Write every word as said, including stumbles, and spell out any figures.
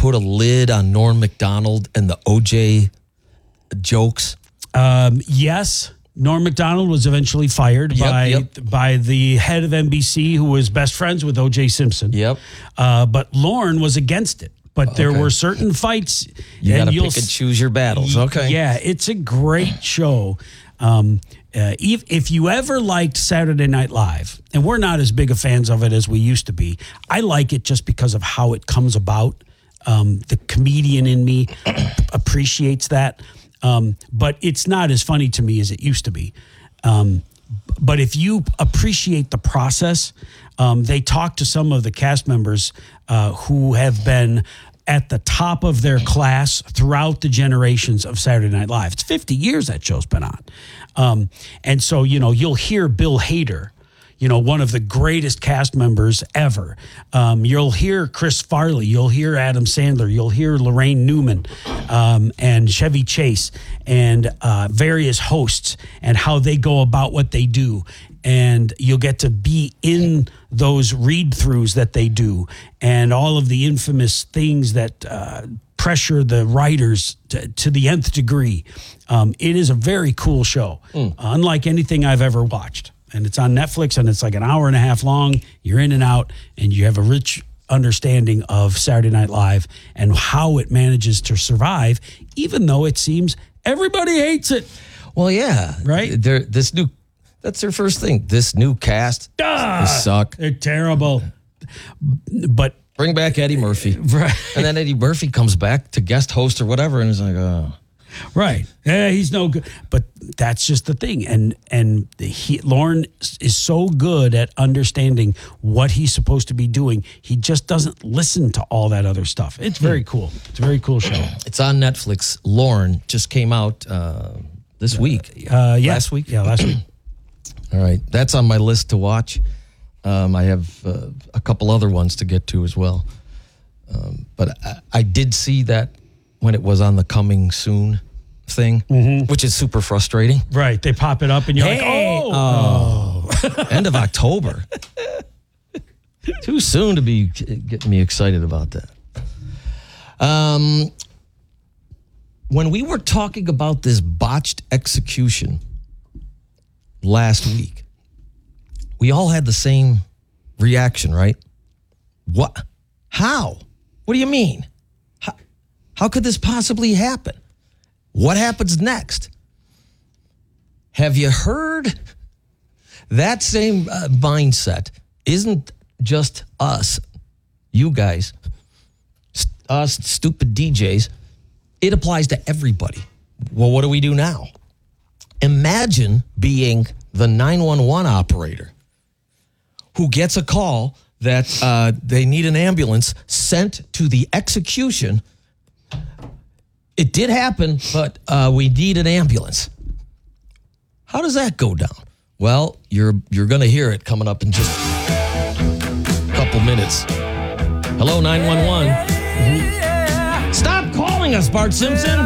put a lid on Norm Macdonald and the O J jokes? Um, yes. Norm Macdonald was eventually fired Yep, by yep. by the head of N B C, who was best friends with O J Simpson. Yep. Uh, but Lorne was against it. But there Okay. were certain fights. You got to you'll pick and s- choose your battles. Okay. Yeah, it's a great show. Um, uh, if, if you ever liked Saturday Night Live, and we're not as big a fans of it as we used to be, I like it just because of how it comes about. Um, the comedian in me appreciates that. Um, but it's not as funny to me as it used to be. Um, but if you appreciate the process, um, they talk to some of the cast members uh, who have been at the top of their class throughout the generations of Saturday Night Live. It's fifty years that show's been on. Um, and so, you know, you'll hear Bill Hader, you know, one of the greatest cast members ever. Um, you'll hear Chris Farley. You'll hear Adam Sandler. You'll hear Lorraine Newman um, and Chevy Chase and uh, various hosts and how they go about what they do. And you'll get to be in those read-throughs that they do and all of the infamous things that uh, pressure the writers to, to the nth degree. Um, it is a very cool show, mm. unlike anything I've ever watched. And it's on Netflix, and it's like an hour and a half long. You're in and out, and you have a rich understanding of Saturday Night Live and how it manages to survive, even though it seems everybody hates it. Well, yeah. Right? They're, this new, that's their first thing. This new cast, Ah, they suck. They're terrible. But Bring back Eddie Murphy. right, And then Eddie Murphy comes back to guest host or whatever, and it's like, oh. right. Yeah, he's no good. But that's just the thing. And and he, Lorne is so good at understanding what he's supposed to be doing. He just doesn't listen to all that other stuff. It's very cool. It's a very cool show. It's on Netflix. Lorne just came out uh, this week. Uh, yeah. Last week? Yeah, last week. All right. That's on my list to watch. Um, I have uh, a couple other ones to get to as well. Um, but I, I did see that when it was on the coming soon thing, mm-hmm. which is super frustrating. Right. They pop it up and you're Hey! like, oh. Oh. End of October. Too soon to be getting me excited about that. Um, when we were talking about this botched execution last week, we all had the same reaction, right? What? How? What do you mean? How, how could this possibly happen? What happens next? Have you heard that same uh, mindset isn't just us, you guys, st- us stupid D Js. It applies to everybody. Well, what do we do now? Imagine being the nine one one operator who gets a call that uh, they need an ambulance sent to the execution. It did happen, but uh, we need an ambulance. How does that go down? Well, you're you're going to hear it coming up in just a couple minutes. Hello, nine one one. Stop calling us, Bart Simpson.